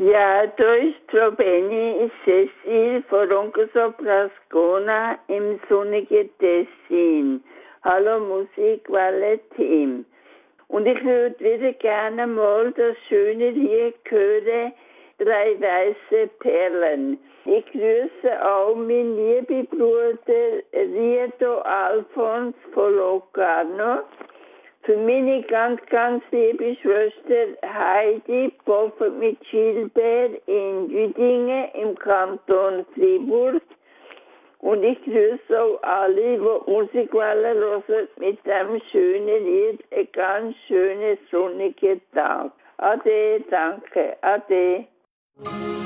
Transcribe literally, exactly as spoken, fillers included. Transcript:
Ja, da ist Frau Benny Cecil von Roncoso Prascona im sonnigen Tessin. Hallo Musikwelle-Team. Und ich würde wieder gerne mal das schöne Lied hören, Drei weiße Perlen. Ich grüße auch meinen lieben Bruder Riedo Alfons von Locarno. Für meine ganz, ganz liebe Schwester Heidi Poffert mit Gilbert in Düdingen im Kanton Fribourg. Und ich grüße auch alle, die Musikwelle hören, mit dem schönen Lied. Ein ganz schöner sonniger Tag. Ade, danke, ade.